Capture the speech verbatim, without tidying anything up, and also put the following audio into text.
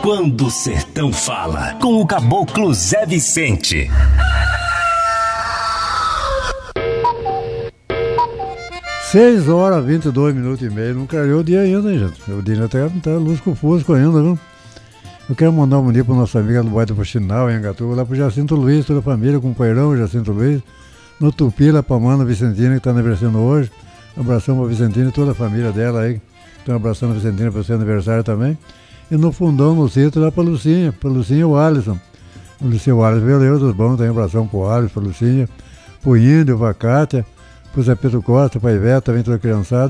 Quando o Sertão Fala, com o Caboclo Zé Vicente. seis horas, vinte e dois minutos e meio, não clareou o dia ainda, hein, gente? O dia ainda tá, tá lusco-fusco ainda, viu? Eu quero mandar um bom dia para nossa amiga do bairro do Faxinal, em Angatuba, lá pro Jacinto Luiz, toda a família, companheirão Jacinto Luiz, no Tupi, lá pra Mana Vicentina, que tá aniversariando hoje. Um abração pra Vicentina e toda a família dela aí. Então, um abração pra Vicentina para seu aniversário também. E no fundão, no centro, lá pra Lucinha, pra Lucinha e o Alisson. O Lucinha e o Alisson, valeu, dos bons, tem um abração pro Alisson, pra Lucinha, pro Índio, pra Cátia, pro Zé Pedro Costa, pra Ivete, também toda a criançada.